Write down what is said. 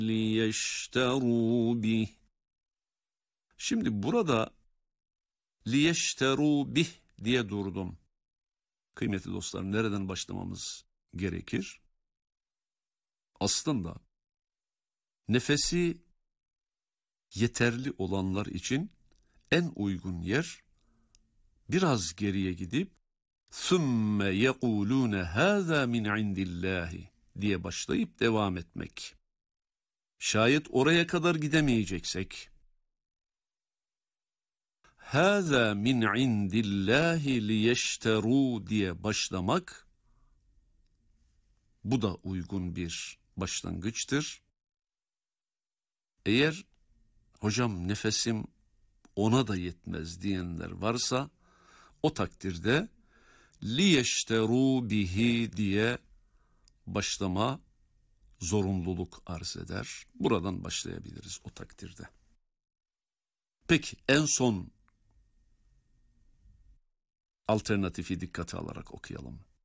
لِيَشْتَرُوا بِهِ. Şimdi burada liyeşteru bih diye durdum. Kıymetli dostlar, nereden başlamamız gerekir? Aslında nefesi yeterli olanlar için en uygun yer biraz geriye gidip ثُمَّ يَقُولُونَ هَذَا مِنْ عِنْدِ اللّٰهِ diye başlayıp devam etmek. Şayet oraya kadar gidemeyeceksek هَذَا مِنْ عِنْدِ اللّٰهِ لِيَشْتَرُوا diye başlamak, bu da uygun bir başlangıçtır. Eğer hocam nefesim ona da yetmez diyenler varsa, o takdirde liyeşteru bihi diye başlama zorunluluk arz eder. Buradan başlayabiliriz o takdirde. Peki en son alternatifi dikkate alarak okuyalım.